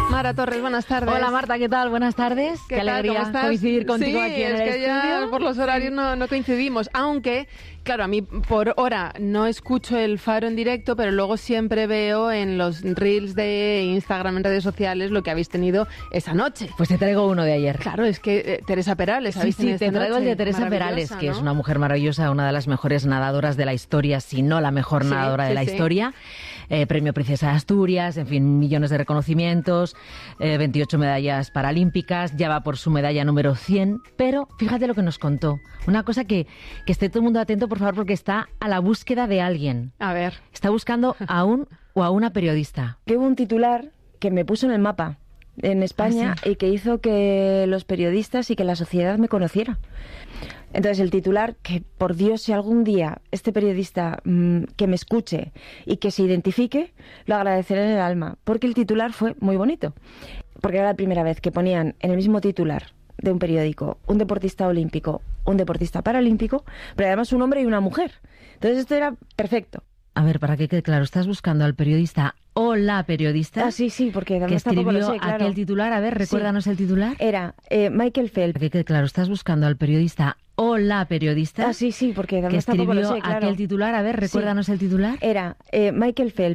Mara Torres, buenas tardes. Hola Marta, ¿qué tal? Buenas tardes. Qué alegría coincidir contigo aquí en el estudio. Sí, es que ya por los horarios no coincidimos, aunque, claro, a mí por hora no escucho el Faro en directo, pero luego siempre veo en los reels de Instagram, en redes sociales, lo que habéis tenido esa noche. Pues te traigo uno de ayer. Claro, es que Teresa Perales, ¿habéis tenido te traigo el de Teresa Perales, que es una mujer maravillosa, una de las mejores nadadoras de la historia, si no la mejor nadadora de la historia. Premio Princesa de Asturias, en fin, millones de reconocimientos, 28 medallas paralímpicas, ya va por su medalla número 100, pero fíjate lo que nos contó. Una cosa que esté todo el mundo atento, por favor, porque está a la búsqueda de alguien. A ver. Está buscando a un o a una periodista. Que hubo un titular que me puso en el mapa en España y que hizo que los periodistas y que la sociedad me conociera. Entonces el titular, que por Dios, si algún día este periodista que me escuche y que se identifique, lo agradeceré en el alma, porque el titular fue muy bonito, porque era la primera vez que ponían en el mismo titular de un periódico un deportista olímpico, un deportista paralímpico, pero además un hombre y una mujer. Entonces esto era perfecto. A ver, para que quede claro, estás buscando al periodista o la periodista. Ah, sí, porque que escribió aquel titular. A ver, recuérdanos el titular. Era Michael Phelps. Para que quede claro, estás buscando al periodista o la periodista. Ah, sí, porque que escribió aquel titular. A ver, recuérdanos el titular. Era Michael Phelps.